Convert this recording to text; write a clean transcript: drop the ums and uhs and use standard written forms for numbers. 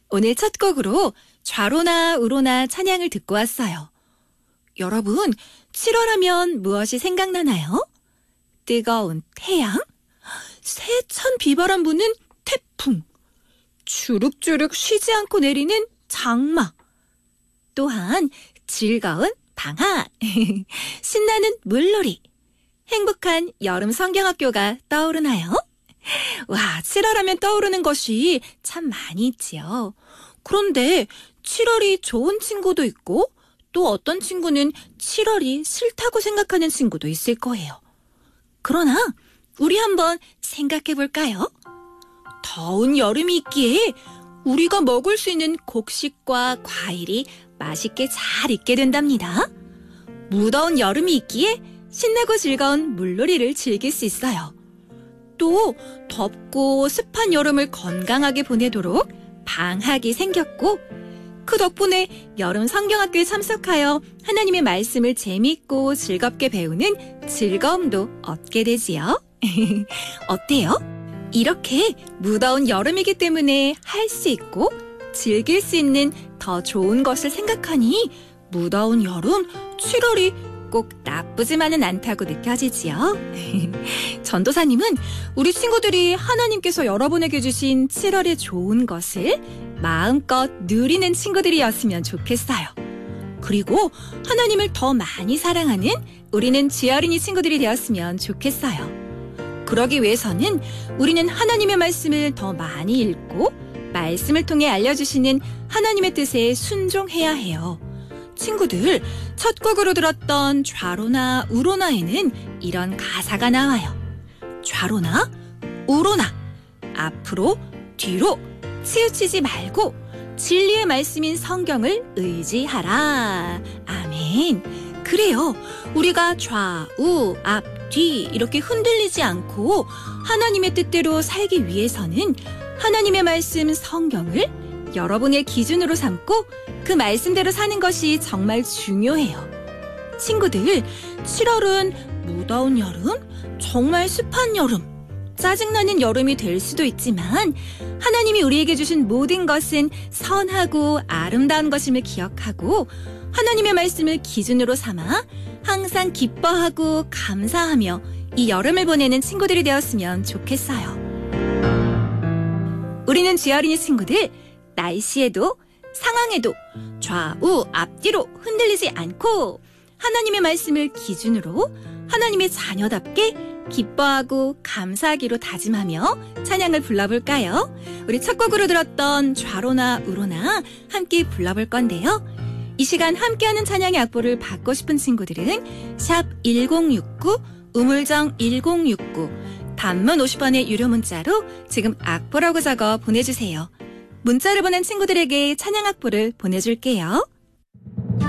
오늘 첫 곡으로 좌로나 우로나 찬양을 듣고 왔어요. 여러분, 7월 하면 무엇이 생각나나요? 뜨거운 태양? 세찬 비바람 부는 태풍, 주룩주룩 쉬지 않고 내리는 장마, 또한 즐거운 방학, 신나는 물놀이, 행복한 여름 성경학교가 떠오르나요? 와, 7월 하면 떠오르는 것이 참 많이 있지요. 그런데 7월이 좋은 친구도 있고 또 어떤 친구는 7월이 싫다고 생각하는 친구도 있을 거예요. 그러나 우리 한번 생각해 볼까요? 더운 여름이 있기에 우리가 먹을 수 있는 곡식과 과일이 맛있게 잘 익게 된답니다. 무더운 여름이 있기에 신나고 즐거운 물놀이를 즐길 수 있어요. 또 덥고 습한 여름을 건강하게 보내도록 방학이 생겼고 그 덕분에 여름 성경학교에 참석하여 하나님의 말씀을 재미있고 즐겁게 배우는 즐거움도 얻게 되지요. 어때요? 이렇게 무더운 여름이기 때문에 할 수 있고 즐길 수 있는 더 좋은 것을 생각하니 무더운 여름 7월이 꼭 나쁘지만은 않다고 느껴지지요. 전도사님은 우리 친구들이 하나님께서 여러분에게 주신 7월의 좋은 것을 마음껏 누리는 친구들이었으면 좋겠어요. 그리고 하나님을 더 많이 사랑하는 우리는 쥐어린이 친구들이 되었으면 좋겠어요. 그러기 위해서는 우리는 하나님의 말씀을 더 많이 읽고 말씀을 통해 알려주시는 하나님의 뜻에 순종해야 해요. 친구들, 첫 곡으로 들었던 좌로나 우로나에는 이런 가사가 나와요. 좌로나 우로나, 앞으로 뒤로 치우치지 말고 진리의 말씀인 성경을 의지하라. 아멘. 그래요. 우리가 좌우, 앞, 뒤 이렇게 흔들리지 않고 하나님의 뜻대로 살기 위해서는 하나님의 말씀 성경을 여러분의 기준으로 삼고 그 말씀대로 사는 것이 정말 중요해요. 친구들, 7월은 무더운 여름, 정말 습한 여름, 짜증나는 여름이 될 수도 있지만 하나님이 우리에게 주신 모든 것은 선하고 아름다운 것임을 기억하고 하나님의 말씀을 기준으로 삼아 항상 기뻐하고 감사하며 이 여름을 보내는 친구들이 되었으면 좋겠어요. 우리는 쥐어린이 친구들, 날씨에도 상황에도 좌우 앞뒤로 흔들리지 않고 하나님의 말씀을 기준으로 하나님의 자녀답게 기뻐하고 감사하기로 다짐하며 찬양을 불러볼까요? 우리 첫 곡으로 들었던 좌로나 우로나 함께 불러볼 건데요. 이 시간 함께하는 찬양의 악보를 받고 싶은 친구들은 샵 1069 우물정 1069 단문 50원의 유료 문자로 지금 악보라고 적어 보내주세요. 문자를 보낸 친구들에게 찬양 악보를 보내줄게요.